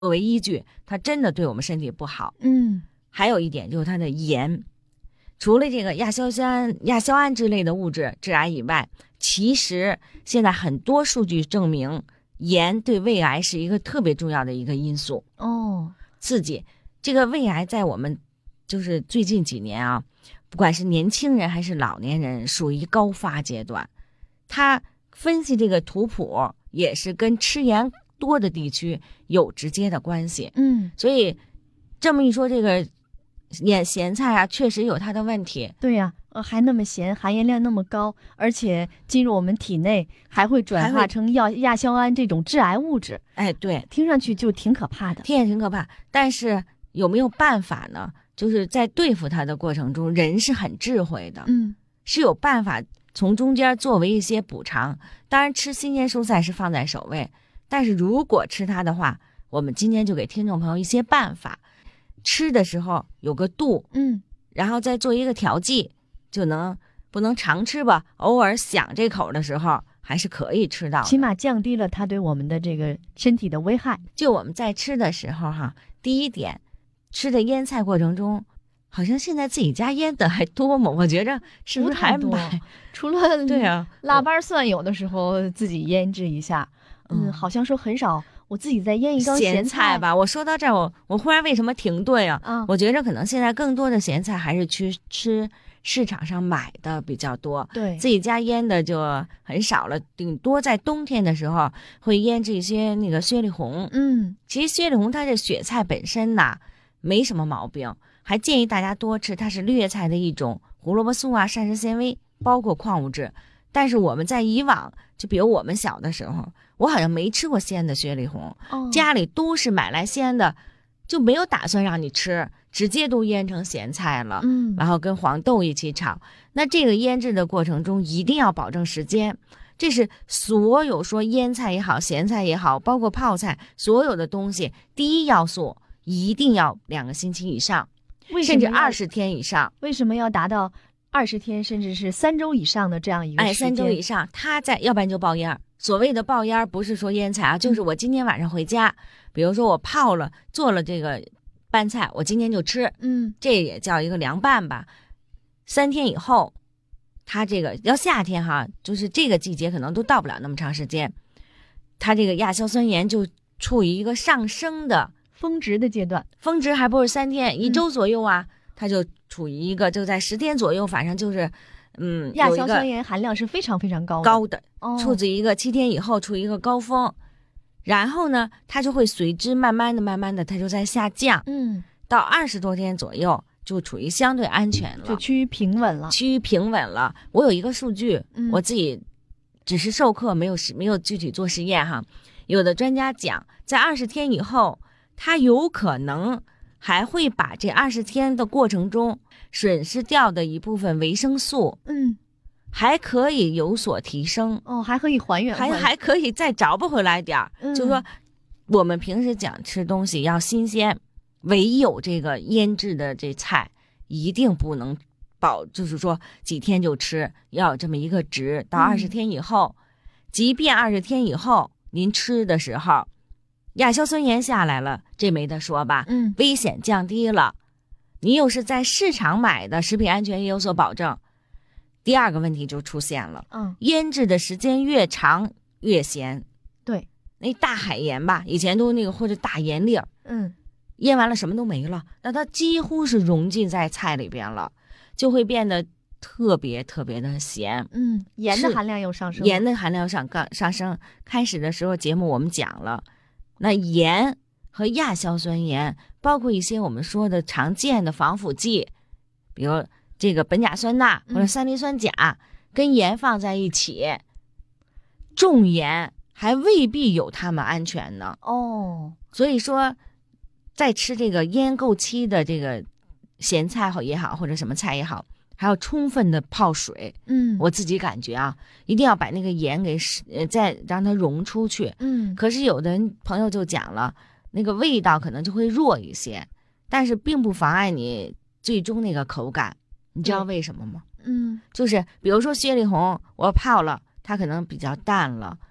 作为依据，它真的对我们身体不好。还有一点就是它的盐，除了这个亚硝胺之类的物质致癌以外，其实现在很多数据证明，盐对胃癌是一个特别重要的一个因素。刺激这个胃癌在我们就是最近几年啊，不管是年轻人还是老年人，属于高发阶段。他分析这个图谱也是跟吃盐多的地区有直接的关系。所以这么一说，这个咸菜啊，确实有它的问题。 对呀，还那么咸，含盐量那么高，而且进入我们体内还会转化成亚硝胺这种致癌物质。 对， 听上去就挺可怕的。 挺可怕，但是有没有办法呢？就是在对付它的过程中，人是很智慧的，是有办法从中间作为一些补偿。当然吃新鲜蔬菜是放在首位，但是如果吃它的话，我们今天就给听众朋友一些办法。吃的时候有个度，然后再做一个调剂，就不能常吃吧，偶尔想这口的时候还是可以吃到的， 起码降低了它对我们的这个身体的危害。 就我们在吃的时候第一点，吃的腌菜过程中，好像现在自己家腌的还多吗？我觉着是不是还买？ 除了对啊， 腊八蒜有的时候自己腌制一下，好像说很少。我自己再腌一缸咸菜吧。我说到这儿，我忽然为什么停顿啊？我觉着可能现在更多的咸菜还是去吃市场上买的比较多， 对， 自己家腌的就很少了。顶多在冬天的时候会腌制一些那个雪里红。其实雪里红它这雪菜本身呐没什么毛病，还建议大家多吃，它是绿叶菜的一种，胡萝卜素啊、膳食纤维，包括矿物质。但是我们在以往，就比如我们小的时候，我好像没吃过鲜的雪里红，家里都是买来鲜的，就没有打算让你吃，直接都腌成咸菜了，然后跟黄豆一起炒。那这个腌制的过程中一定要保证时间，这是所有说腌菜也好，咸菜也好，包括泡菜，所有的东西第一要素一定要2个星期以上，甚至20天以上。 为什么要达到20天甚至是3周以上的这样一个时间？3 周以上，要不然就爆烟。所谓的爆烟不是说腌菜啊，就是我今天晚上回家，比如说我做了这个拌菜，我今天就吃，这也叫一个凉拌吧。3天以后，它这个要夏天就是这个季节可能都到不了那么长时间，它这个亚硝酸盐就处于一个上升的峰值的阶段， 峰值还不是3天，1周左右啊，它就处于一个就在10天左右，反正就是亚硝酸盐含量是非常非常高的， 处于一个7天以后处于一个高峰，然后呢它就会随之慢慢的它就在下降，到20多天左右就处于相对安全了， 就趋于平稳了。我有一个数据，我自己只是授课，没有具体做实验有的专家讲，在20天以后，它有可能还会把这20天的过程中损失掉的一部分维生素，还可以有所提升， 还可以还原， 还可以再找不回来点儿。就是说，我们平时讲吃东西要新鲜，唯有这个腌制的这菜一定不能就是说几天就吃，要有这么一个值。到20天以后，即便20天以后您吃的时候，亚硝酸盐下来了，这没得说吧？危险降低了，你又是在市场买的，食品安全也有所保证。第二个问题就出现了，腌制的时间越长越咸。 对， 那大海盐吧，以前都那个或者大盐粒儿，腌完了什么都没了，那它几乎是融进在菜里边了，就会变得特别特别的咸。 盐的含量又上升， 上升。开始的时候节目我们讲了，那盐和亚硝酸盐，包括一些我们说的常见的防腐剂，比如这个苯甲酸钠或者三磷酸钾，跟盐放在一起，重盐还未必有它们安全呢。所以说在吃这个腌够期的这个咸菜也好，或者什么菜也好，还要充分的泡水。我自己感觉一定要把那个盐给再让它溶出去。可是有的朋友就讲了，那个味道可能就会弱一些，但是并不妨碍你最终那个口感。你知道为什么吗？就是比如说雪里红我泡了，它可能比较淡了，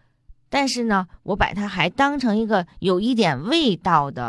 但是呢，我把它还当成一个有一点味道的